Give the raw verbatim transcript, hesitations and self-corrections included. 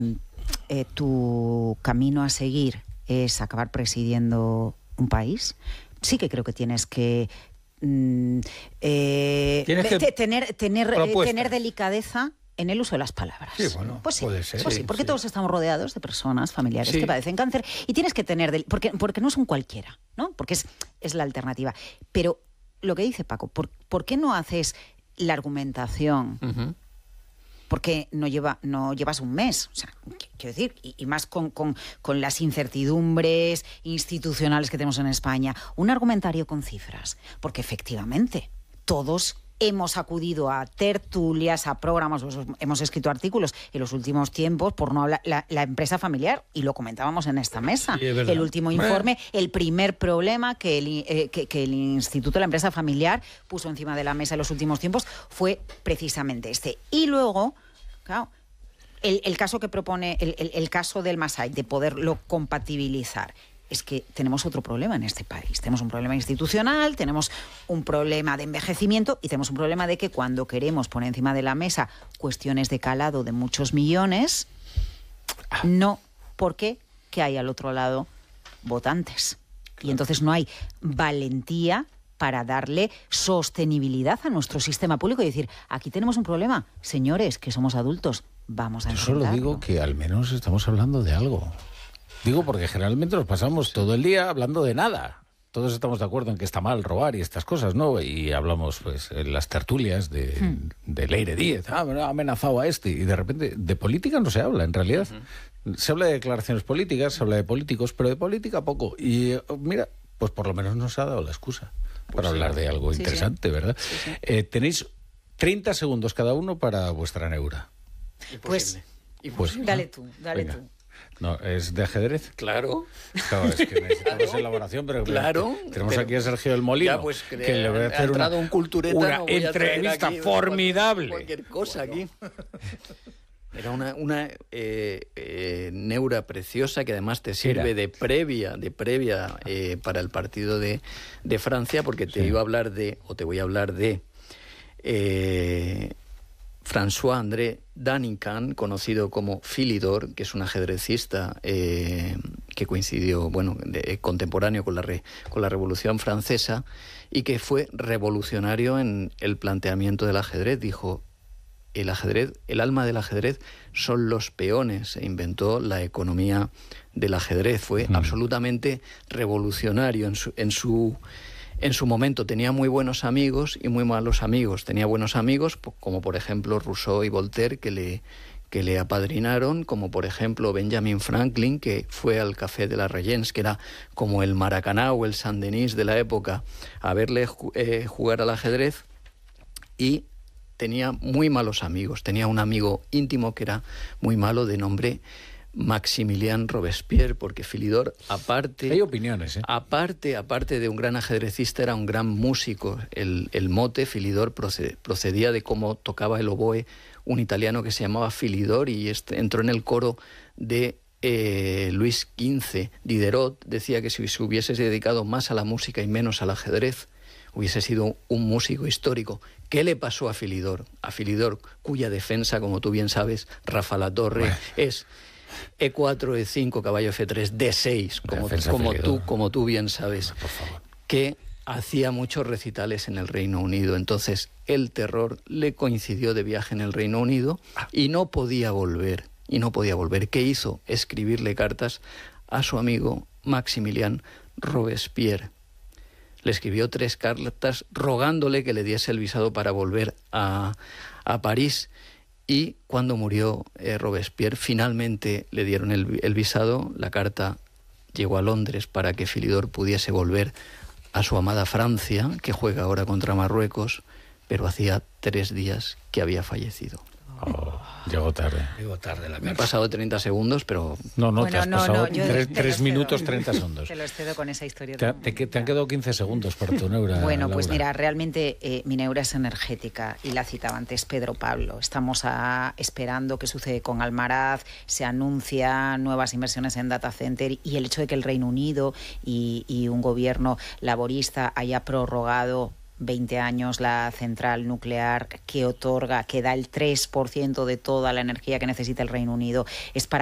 eh, tu camino a seguir es acabar presidiendo un país, sí que creo que tienes que mm, eh, Tienes que te, tener, tener, eh, propuestas. tener delicadeza en el uso de las palabras. Sí, bueno, pues sí, puede ser. Pues sí, porque sí. todos estamos rodeados de personas, familiares Sí. que padecen cáncer y tienes que tener... Del, porque, porque no es un cualquiera, ¿no? Porque es, es la alternativa. Pero lo que dice Paco, ¿por, ¿por qué no haces la argumentación? Uh-huh. Porque no, lleva, no llevas un mes, o sea, quiero decir, y, y más con, con, con las incertidumbres institucionales que tenemos en España, un argumentario con cifras, porque efectivamente todos hemos acudido a tertulias, a programas, hemos escrito artículos en los últimos tiempos por no hablar la, la empresa familiar, y lo comentábamos en esta mesa. Sí, es verdad. El último informe, el primer problema que el, eh, que, que el Instituto de la Empresa Familiar puso encima de la mesa en los últimos tiempos fue precisamente este. Y luego, claro, el, el caso que propone, el, el, el caso del Masai, de poderlo compatibilizar. Es que tenemos otro problema en este país. Tenemos un problema institucional, tenemos un problema de envejecimiento y tenemos un problema de que cuando queremos poner encima de la mesa cuestiones de calado de muchos millones, no, porque que hay al otro lado votantes. Claro. Y entonces no hay valentía para darle sostenibilidad a nuestro sistema público y decir, aquí tenemos un problema, señores, que somos adultos, vamos a enfrentarlo. Yo solo digo que al menos estamos hablando de algo. Digo porque generalmente nos pasamos todo el día hablando de nada. Todos estamos de acuerdo en que está mal robar y estas cosas, ¿no? Y hablamos pues en las tertulias de, hmm. de Leire Díez, ah, me ha amenazado a este, y de repente de política no se habla, en realidad. Uh-huh. Se habla de declaraciones políticas, se habla de políticos, pero de política poco. Y mira, pues por lo menos nos ha dado la excusa pues para sí. hablar de algo sí, interesante, sí. ¿verdad? Sí, sí. Eh, tenéis treinta segundos cada uno para vuestra neura. Pues, pues dale tú, dale Venga. tú. No, ¿es de ajedrez? Claro. Claro, es que necesitamos claro. elaboración, pero claro, tenemos pero aquí a Sergio del Molino, ya, pues, que, que le voy a hacer una, un cultureta, una no entrevista aquí, formidable. Cualquier cosa bueno. aquí. Era una, una eh, eh, neura preciosa que además te sirve Era. de previa, de previa eh, para el partido de, de Francia, porque te sí. iba a hablar de, o te voy a hablar de... Eh, François-André Danican, conocido como Philidor, que es un ajedrecista eh, que coincidió, bueno, de, contemporáneo con la, re, con la Revolución Francesa y que fue revolucionario en el planteamiento del ajedrez. Dijo, el ajedrez, el alma del ajedrez son los peones, e inventó la economía del ajedrez. Fue mm. absolutamente revolucionario en su... En su En su momento tenía muy buenos amigos y muy malos amigos. Tenía buenos amigos, como por ejemplo Rousseau y Voltaire, que le, que le apadrinaron, como por ejemplo Benjamin Franklin, que fue al Café de la Regence, que era como el Maracaná o el Saint-Denis de la época, a verle eh, jugar al ajedrez, y tenía muy malos amigos. Tenía un amigo íntimo que era muy malo, de nombre Maximilien Robespierre, porque Philidor, aparte... Hay opiniones, ¿eh? Aparte, aparte de un gran ajedrecista, era un gran músico. El, el mote Philidor proced, procedía de cómo tocaba el oboe un italiano que se llamaba Philidor, y este, entró en el coro de eh, Luis quince. Diderot decía que si se hubiese dedicado más a la música y menos al ajedrez, hubiese sido un músico histórico. ¿Qué le pasó a Philidor? A Philidor, cuya defensa, como tú bien sabes, Rafa Latorre, bueno. es... E cuatro, E cinco, caballo F tres, D seis, como, como, tú, como tú bien sabes, por favor. Que hacía muchos recitales en el Reino Unido. Entonces el terror le coincidió de viaje en el Reino Unido y no podía volver. Y no podía volver. ¿Qué hizo? Escribirle cartas a su amigo Maximilien Robespierre. Le escribió tres cartas rogándole que le diese el visado para volver a, a París. Y cuando murió eh, Robespierre, finalmente le dieron el, el visado. La carta llegó a Londres para que Philidor pudiese volver a su amada Francia, que juega ahora contra Marruecos, pero hacía tres días que había fallecido. Oh, llegó tarde. Llegó tarde la carta. Me he pasado treinta segundos, pero... No, no, bueno, te has no, pasado no, tres, tres minutos, treinta segundos. Te lo excedo con esa historia. Te, te, te han quedado quince segundos para tu neura. Bueno, Laura. Pues mira, realmente eh, mi neura es energética, y la citaba antes Pedro Pablo. Estamos a, esperando qué sucede con Almaraz, se anuncian nuevas inversiones en data center, y el hecho de que el Reino Unido y, y un gobierno laborista haya prorrogado veinte años la central nuclear que otorga, que da el tres por ciento de toda la energía que necesita el Reino Unido, es para